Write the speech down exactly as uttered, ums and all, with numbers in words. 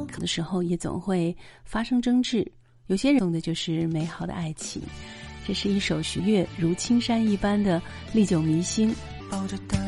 有的时候也总会发生争执，有些人送的就是美好的爱情。这是一首徐悦如青山一般的历久弥新。 抱着的